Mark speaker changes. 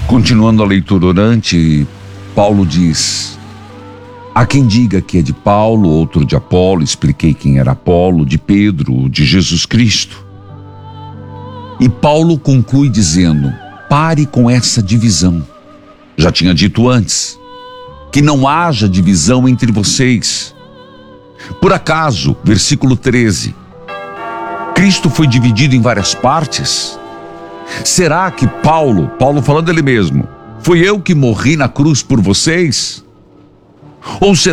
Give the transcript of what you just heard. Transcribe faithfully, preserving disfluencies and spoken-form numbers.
Speaker 1: Continuando a leitura orante, Paulo diz: há quem diga que é de Paulo, outro de Apolo. Expliquei quem era Apolo, de Pedro, de Jesus Cristo. E Paulo conclui dizendo: pare com essa divisão. Já tinha dito antes, que não haja divisão entre vocês. Por acaso, versículo treze, Cristo foi dividido em várias partes? Será que Paulo, Paulo falando ele mesmo, foi eu que morri na cruz por vocês? Ou será